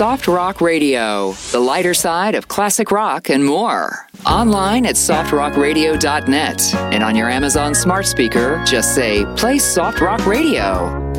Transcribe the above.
Soft Rock Radio, the lighter side of classic rock and more. Online at softrockradio.net and on your Amazon smart speaker, just say, play Soft Rock Radio.